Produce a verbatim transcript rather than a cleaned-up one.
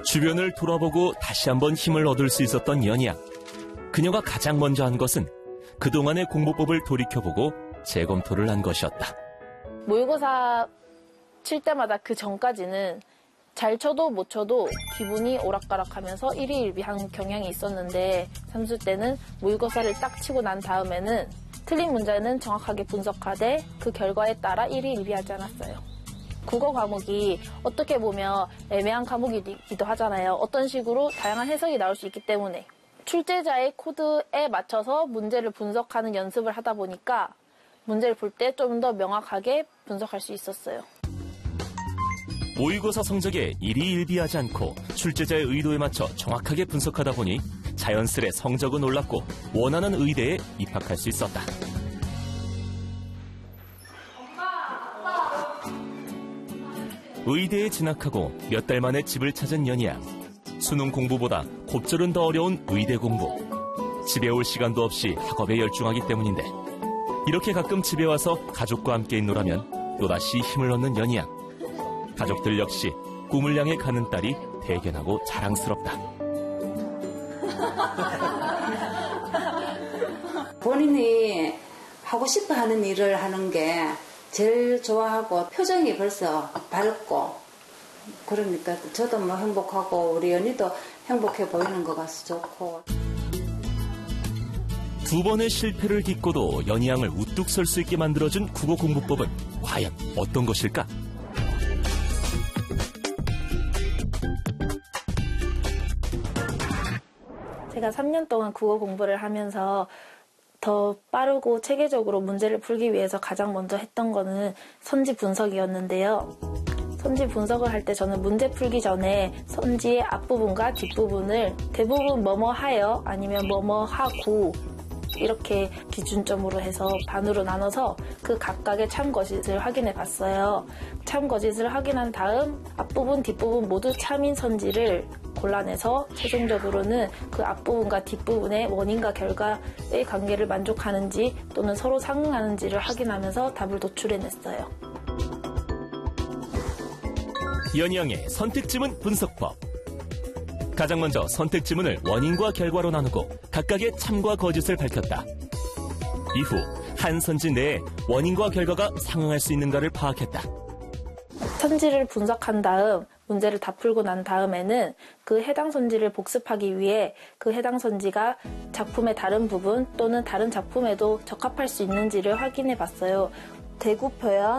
주변을 돌아보고 다시 한번 힘을 얻을 수 있었던 연희양. 그녀가 가장 먼저 한 것은 그동안의 공부법을 돌이켜보고 재검토를 한 것이었다. 모의고사 칠 때마다 그 전까지는 잘 쳐도 못 쳐도 기분이 오락가락하면서 일희일비한 경향이 있었는데 삼수 때는 모의고사를 딱 치고 난 다음에는 틀린 문제는 정확하게 분석하되 그 결과에 따라 일희일비하지 않았어요. 국어 과목이 어떻게 보면 애매한 과목이기도 하잖아요. 어떤 식으로 다양한 해석이 나올 수 있기 때문에 출제자의 코드에 맞춰서 문제를 분석하는 연습을 하다 보니까 문제를 볼 때 좀 더 명확하게 분석할 수 있었어요. 모의고사 성적에 일희일비하지 않고 출제자의 의도에 맞춰 정확하게 분석하다 보니 자연스레 성적은 올랐고 원하는 의대에 입학할 수 있었다. 의대에 진학하고 몇 달 만에 집을 찾은 연희양. 수능 공부보다 곱절은 더 어려운 의대 공부. 집에 올 시간도 없이 학업에 열중하기 때문인데 이렇게 가끔 집에 와서 가족과 함께 있노라면 또다시 힘을 얻는 연희양. 가족들 역시 꿈을 향해 가는 딸이 대견하고 자랑스럽다. 본인이 하고 싶어 하는 일을 하는 게 제일 좋아하고 표정이 벌써 밝고 그러니까 저도 뭐 행복하고 우리 연희도 행복해 보이는 것 같아서 좋고. 두 번의 실패를 딛고도 연희양을 우뚝 설 수 있게 만들어준 국어 공부법은 과연 어떤 것일까? 제가 삼 년 동안 국어 공부를 하면서 더 빠르고 체계적으로 문제를 풀기 위해서 가장 먼저 했던 거는 선지 분석이었는데요. 선지 분석을 할 때 저는 문제 풀기 전에 선지의 앞부분과 뒷부분을 대부분 뭐뭐 하여 아니면 뭐뭐 하고 이렇게 기준점으로 해서 반으로 나눠서 그 각각의 참거짓을 확인해 봤어요. 참거짓을 확인한 다음 앞부분, 뒷부분 모두 참인 선지를 골라내서 최종적으로는 그 앞부분과 뒷부분의 원인과 결과의 관계를 만족하는지 또는 서로 상응하는지를 확인하면서 답을 도출해냈어요. 연희양의 선택지문 분석법. 가장 먼저 선택지문을 원인과 결과로 나누고 각각의 참과 거짓을 밝혔다. 이후 한 선지 내에 원인과 결과가 상응할 수 있는가를 파악했다. 선지를 분석한 다음 문제를 다 풀고 난 다음에는 그 해당 선지를 복습하기 위해 그 해당 선지가 작품의 다른 부분 또는 다른 작품에도 적합할 수 있는지를 확인해 봤어요. 대구 표현